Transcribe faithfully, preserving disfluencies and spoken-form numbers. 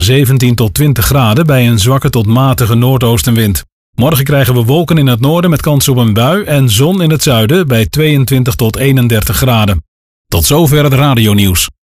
zeventien tot twintig graden bij een zwakke tot matige noordoostenwind. Morgen krijgen we wolken in het noorden met kans op een bui en zon in het zuiden bij tweeëntwintig tot eenendertig graden. Tot zover het radionieuws.